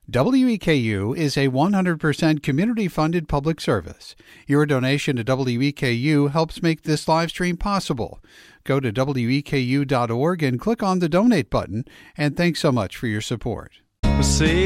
WEKU is a 100% community-funded public service. Your donation to WEKU helps make this live stream possible. Go to weku.org and click on the donate button, and thanks so much for your support. Say